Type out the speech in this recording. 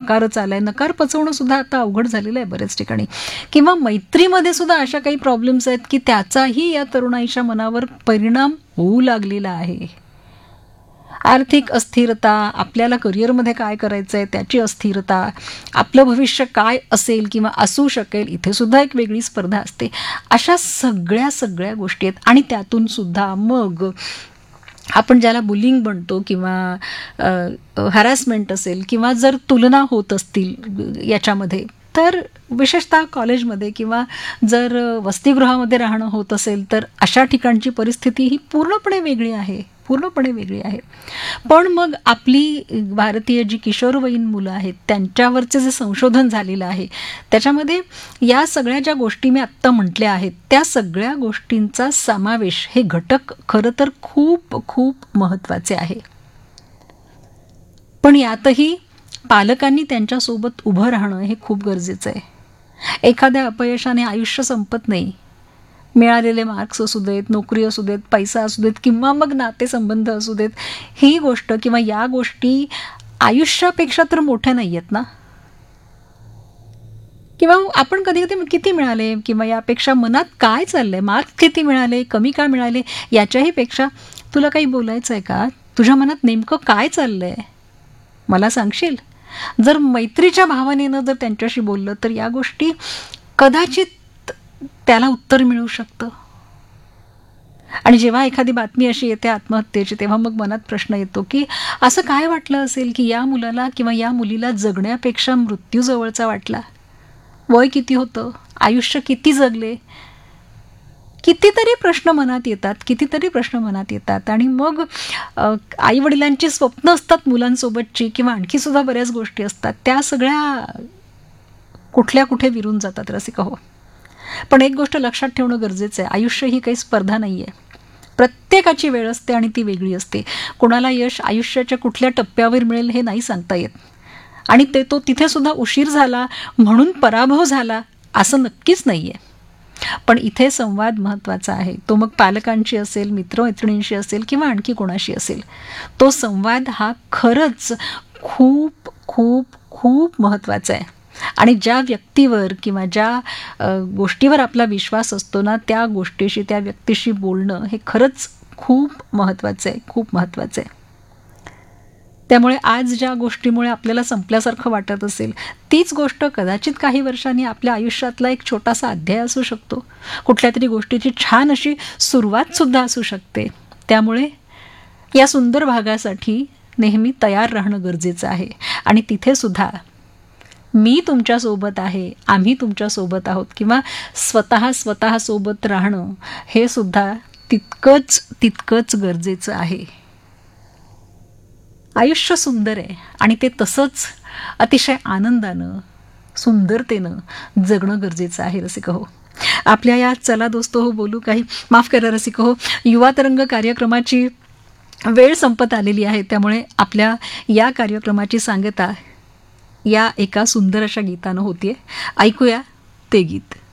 नकारच आलाय. नकार पचवणं सुद्धा आता अवघड झालेलं आहे बऱ्याच ठिकाणी. किंवा मैत्रीमध्ये सुद्धा अशा काही प्रॉब्लेम्स आहेत की त्याचाही या तरुणाईच्या मनावर परिणाम होऊ लागलेला आहे. आर्थिक अस्थिरता, आपल्याला करिअरमध्ये काय करायचं आहे त्याची अस्थिरता, आपलं भविष्य काय असेल किंवा असू शकेल इथे सुद्धा एक वेगळी स्पर्धा असते. अशा सगळ्या गोष्टी आहेत. आणि त्यातून सुद्धा मग आपण ज्याला बुलिंग म्हणतो किंवा हॅरॅसमेंट असेल किंवा जर तुलना होत असतील याच्यामध्ये, तर विशेषतः कॉलेजमध्ये किंवा जर वसतिगृहामध्ये राहणं होत असेल तर अशा ठिकाणची परिस्थिती ही पूर्णपणे वेगळी आहे. पण मग आपली भारतीय जी किशोरवयीन मुलं आहेत त्यांच्यावरचे जे संशोधन झालेलं आहे त्याच्यामध्ये या सगळ्या ज्या गोष्टी मी आत्ता म्हटल्या आहेत त्या सगळ्या गोष्टींचा समावेश हे घटक खरं तर खूप खूप महत्त्वाचे आहे. पण यातही पालकांनी त्यांच्यासोबत उभं राहणं हे खूप गरजेचं आहे. एखाद्या अपयशाने आयुष्य संपत नाही. मिळालेले मार्क्स असू देत, नोकरी असू देत, पैसा असू देत किंवा मग नातेसंबंध असू देत, ही गोष्ट किंवा या गोष्टी आयुष्यापेक्षा तर मोठ्या नाही आहेत ना. किंवा आपण कधी कधी किती मिळाले किंवा यापेक्षा मनात काय चाललंय, मार्क्स किती मिळाले, कमी का मिळाले, याच्याही पेक्षा तुला काही बोलायचं आहे का, तुझ्या मनात नेमकं काय चाललंय मला सांगशील. जर मैत्रीच्या भावनेनं जर त्यांच्याशी बोललं तर या गोष्टी कदाचित त्याला उत्तर मिळू शकतं. आणि जेव्हा एखादी बातमी अशी येते आत्महत्येची तेव्हा मग मनात प्रश्न येतो की असं काय वाटलं असेल की या मुलाला किंवा या मुलीला जगण्यापेक्षा मृत्यू जवळचा वाटला. वय किती होतं, आयुष्य किती जगले, कितीतरी प्रश्न मनात येतात. आणि मग आईवडिलांची स्वप्न असतात मुलांसोबतची किंवा आणखी सुद्धा बऱ्याच गोष्टी असतात, त्या सगळ्या कुठे विरून जातात रसिका हो. पण एक गोष्ट लक्षात ठेवणं गरजेचं आहे, आयुष्य ही काही स्पर्धा नाही आहे. प्रत्येकाची वेळ असते आणि ती वेगळी असते. कोणाला यश आयुष्याच्या कुठल्या टप्प्यावर मिळेल हे नाही सांगता येत. आणि तो तिथे सुद्धा उशीर झाला म्हणून पराभव झाला असं नक्कीच नाही आहे. पण इथे संवाद महत्त्वाचा आहे. तो मग पालकांशी असेल, मित्रमैत्रिणींशी असेल किंवा आणखी कोणाशी असेल. तो संवाद हा खरंच खूप खूप खूप महत्त्वाचा आहे. आणि ज्या व्यक्तीवर किंवा ज्या गोष्टीवर आपला विश्वास असतो ना त्या गोष्टीशी, त्या व्यक्तीशी बोलणं हे खरंच खूप महत्त्वाचं आहे. त्यामुळे आज ज्या गोष्टीमुळे आपल्याला संपल्यासारखं वाटत असेल तीच गोष्ट कदाचित काही वर्षांनी आपल्या आयुष्यातला एक छोटासा अध्याय असू शकतो. कुठल्या तरी गोष्टीची छान अशी सुरुवात सुद्धा असू शकते. त्यामुळे या सुंदर भागासाठी नेहमी तयार राहणं गरजेचं आहे. आणि तिथे सुद्धा मी तुमच्यासोबत आहे, आम्ही तुमच्यासोबत आहोत किंवा स्वतःसोबत राहणं हे सुद्धा तितकंच गरजेचं आहे. आयुष्य सुंदर आहे आणि ते तसंच अतिशय आनंदानं, सुंदरतेनं जगणं गरजेचं आहे रसिका हो. आपल्या या चला दोस्तो हो बोलू काही, माफ करा रसिका हो, युवा तरंग कार्यक्रमाची वेळ संपत आलेली आहे. त्यामुळे आपल्या या कार्यक्रमाची सांगता या एका सुंदर अशा गीतानं होतीये. ऐकूया ते गीत.